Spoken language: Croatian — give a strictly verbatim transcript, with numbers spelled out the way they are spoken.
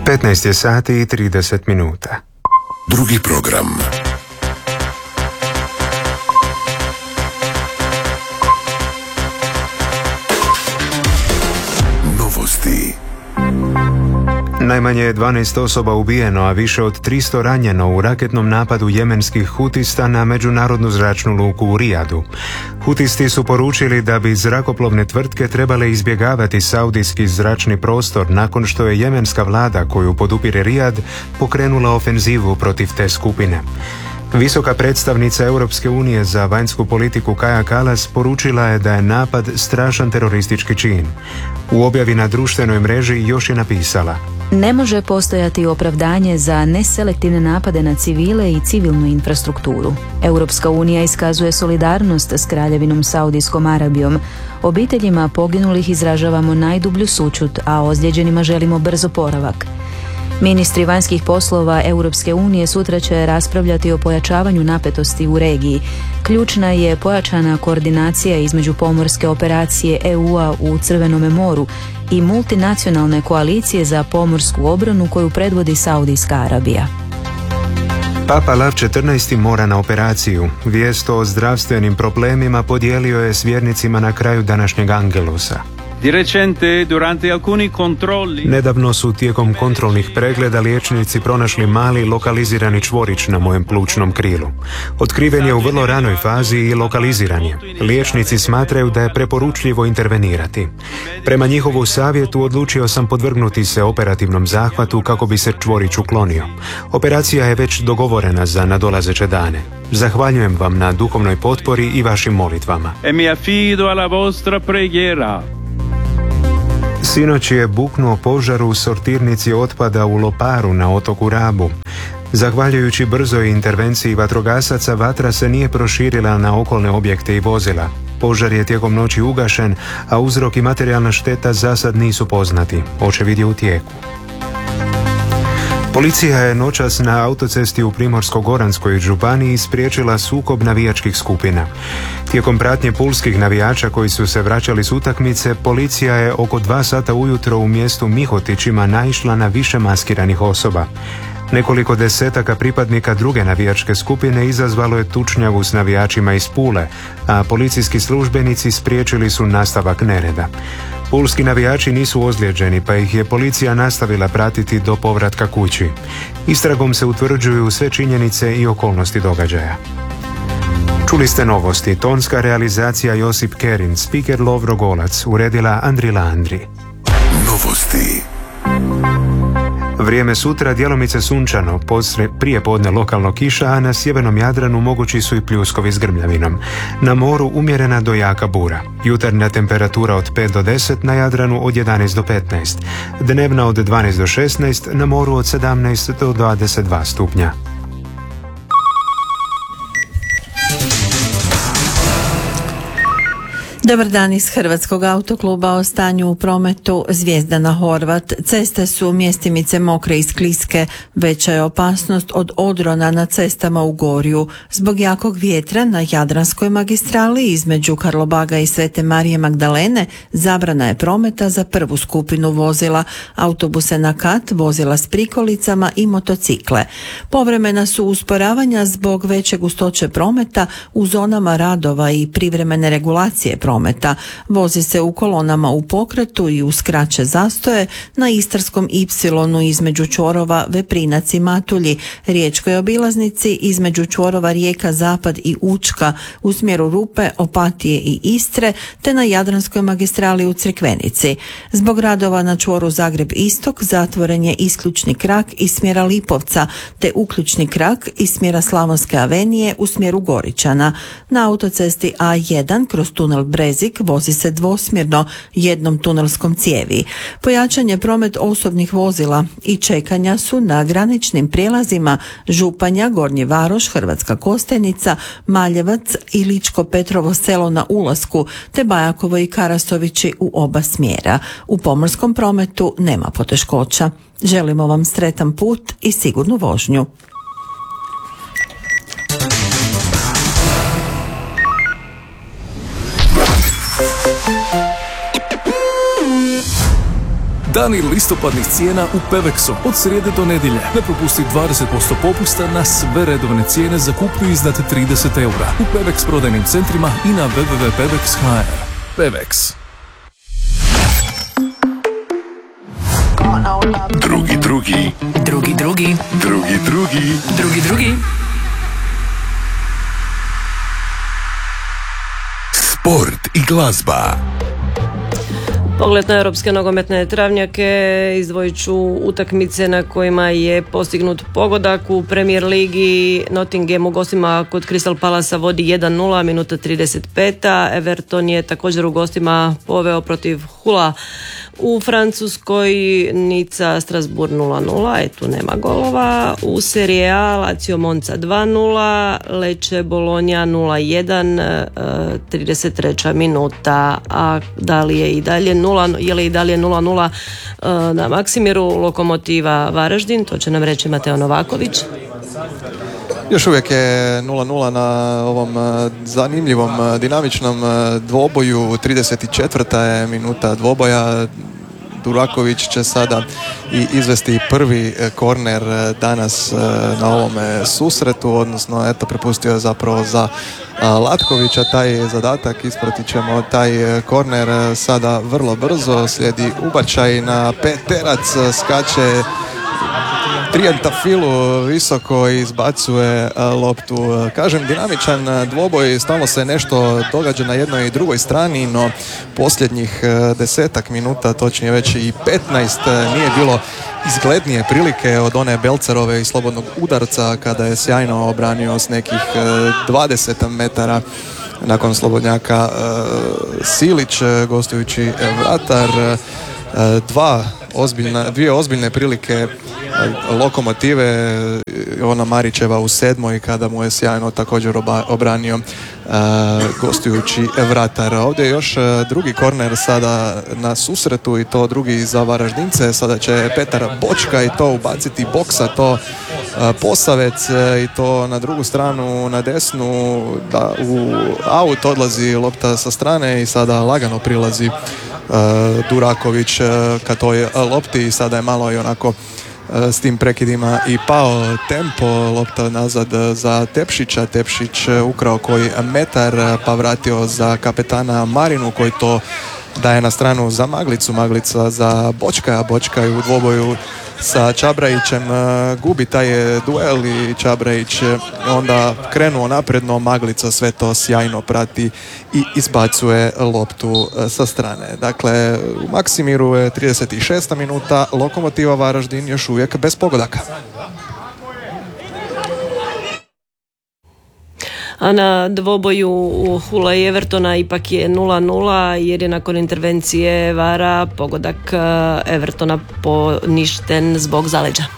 petnaest je sati i trideset minuta. Drugi program. Novosti. Najmanje je dvanaest osoba ubijeno, a više od tristo ranjeno u raketnom napadu jemenskih hutista na međunarodnu zračnu luku u Rijadu. Hutisti su poručili da bi zrakoplovne tvrtke trebale izbjegavati saudijski zračni prostor nakon što je jemenska vlada, koju podupire Rijad, pokrenula ofenzivu protiv te skupine. Visoka predstavnica Europske unije za vanjsku politiku Kaja Kallas poručila je da je napad strašan teroristički čin. U objavi na društvenoj mreži još je napisala: Ne može postojati opravdanje za neselektivne napade na civile i civilnu infrastrukturu. Europska unija iskazuje solidarnost s Kraljevinom Saudijskom Arabijom. Obiteljima poginulih izražavamo najdublju sućut, a ozlijeđenima želimo brz oporavak. Ministri vanjskih poslova Europske unije sutra će raspravljati o pojačavanju napetosti u regiji. Ključna je pojačana koordinacija između pomorske operacije E U-a u Crvenome moru i multinacionalne koalicije za pomorsku obranu koju predvodi Saudijska Arabija. Papa Lav četrnaesti mora na operaciju. Vijest o zdravstvenim problemima podijelio je s vjernicima na kraju današnjeg Angelusa. Nedavno su tijekom kontrolnih pregleda liječnici pronašli mali lokalizirani čvorić na mojem plućnom krilu. Otkriven je u vrlo ranoj fazi i lokaliziran je. Liječnici smatraju da je preporučljivo intervenirati. Prema njihovu savjetu odlučio sam podvrgnuti se operativnom zahvatu kako bi se čvorić uklonio. Operacija je već dogovorena za nadolazeće dane. Zahvaljujem vam na duhovnoj potpori i vašim molitvama. E mi affido alla vostra preghiera. Sinoć je buknuo požar u sortirnici otpada u Loparu na otoku Rabu. Zahvaljujući brzoj intervenciji vatrogasaca, vatra se nije proširila na okolne objekte i vozila. Požar je tijekom noći ugašen, a uzrok i materijalna šteta zasad nisu poznati. Očevid je u tijeku. Policija je noćas na autocesti u Primorsko-goranskoj županiji spriječila sukob navijačkih skupina. Tijekom pratnje pulskih navijača koji su se vraćali s utakmice, policija je oko dva sata ujutro u mjestu Mihotićima naišla na više maskiranih osoba. Nekoliko desetaka pripadnika druge navijačke skupine izazvalo je tučnjavu s navijačima iz Pule, a policijski službenici spriječili su nastavak nereda. Pulski navijači nisu ozlijeđeni, pa ih je policija nastavila pratiti do povratka kući. Istragom se utvrđuju sve činjenice i okolnosti događaja. Čuli ste novosti. Tonska realizacija Josip Kerin, spiker Lovro Golac, uredila Andrila Andri. Novosti. Vrijeme sutra djelomice sunčano, posre, prije podne lokalno kiša, a na sjevernom Jadranu mogući su i pljuskovi s grmljavinom. Na moru umjerena do jaka bura. Jutarnja temperatura od pet do deset, na Jadranu od jedanaest do petnaest. Dnevna od dvanaest do šesnaest, na moru od sedamnaest do dvadeset dva stupnja. Dobar dan iz Hrvatskog autokluba. O stanju u prometu. Zvijezdana Horvat. Ceste su mjestimice mokre i skliske. Veća je opasnost od odrona na cestama u Gorju. Zbog jakog vjetra na Jadranskoj magistrali između Karlobaga i Svete Marije Magdalene zabrana je prometa za prvu skupinu vozila, autobuse na kat, vozila s prikolicama i motocikle. Povremena su usporavanja zbog veće gustoće prometa u zonama radova i privremene regulacije prometa. Prometa. Vozi se u kolonama u pokretu i uz kraće zastoje na Istarskom ipsilonu između čvorova Veprinac i Matulji, riječkoj obilaznici između čvorova Rijeka Zapad i Učka u smjeru Rupe, Opatije i Istre, te na Jadranskoj magistrali u Crikvenici. Zbog radova na čvoru Zagreb Istok zatvoren je isključni krak iz smjera Lipovca, te uključni krak iz smjera Slavonske avenije u smjeru Goričana. Na autocesti A jedan kroz tunel Brezik vozi se dvosmjerno jednom tunelskom cijevi. Pojačan je promet osobnih vozila i čekanja su na graničnim prijelazima Županja, Gornji Varoš, Hrvatska Kostajnica, Maljevac i Ličko Petrovo selo na ulasku, te Bajakovo i Karasovići u oba smjera. U pomorskom prometu nema poteškoća. Želimo vam sretan put i sigurnu vožnju. Dani listopadnih cijena u Pevexu od srijede do nedjelje. Ne propusti dvadeset posto popusta na sve redovne cijene za kupnju iznad trideset eura u Pevex prodajnim centrima i na w w w tačka pevex tačka h r. Pevex. Drugi, drugi. Drugi, drugi. Drugi, drugi. Drugi, drugi. Sport i glazba. Pogled na europske nogometne travnjake, izdvojit ću utakmice na kojima je postignut pogodak. U Premier ligi Nottingham u gostima kod Crystal Palasa vodi jedan nula, minuta trideset pet. Everton je također u gostima poveo protiv Hula. U Francuskoj Nica Strasbourg nula nula, e tu nema golova. U Serie A Lazio Monza dva nula, Lecce Bologna nula jedan, trideset treća minuta. A da li je i dalje nula, je li i dalje nula nula na Maksimiru? Lokomotiva Varaždin, to će nam reći Mateo Novaković. Još uvijek je nula nula na ovom zanimljivom, dinamičnom dvoboju. trideset četvrta je minuta dvoboja. Duraković će sada i izvesti prvi korner danas na ovome susretu, odnosno eto prepustio je zapravo za Latkovića taj zadatak. Ispratit ćemo taj korner sada vrlo brzo. Slijedi ubačaj na peterac, skače Triantafilu visoko izbacuje loptu. Kažem, dinamičan dvoboj, stalno se nešto događa na jednoj i drugoj strani, no posljednjih desetak minuta, točnije već i petnaest, nije bilo izglednije prilike od one Belcerove i slobodnog udarca kada je sjajno obranio s nekih dvadeset metara nakon slobodnjaka Silić, gostujući vratar. Dva ozbiljna, dvije ozbiljne prilike Lokomotive, ona Marićeva u sedmoj kada mu je sjajno također oba, obranio uh, gostujući vratar. Ovdje je još drugi korner sada na susretu i to drugi za Varaždince. Sada će Petar Bočka i to ubaciti boksa, to uh, Posavec uh, i to na drugu stranu, na desnu, da u aut odlazi lopta sa strane i sada lagano prilazi Uh, Duraković uh, ka toj lopti i sada je malo i onako uh, s tim prekidima i pao tempo. Lopta nazad za Tepšića, Tepšić uh, ukrao koji metar uh, pa vratio za kapetana Marinu koji to daje na stranu za Maglicu, Maglica za Bočka, Bočka je u dvoboju sa Čabrajićem gubi taj duel i Čabrajić onda krenuo napredno, Maglica sve to sjajno prati i izbacuje loptu sa strane. Dakle, u Maksimiru je trideset šesta minuta, Lokomotiva Varaždin još uvijek bez pogodaka. A na dvoboju Hula i Evertona ipak je nula nula jer je nakon intervencije Vara pogodak Evertona poništen zbog zaleđa.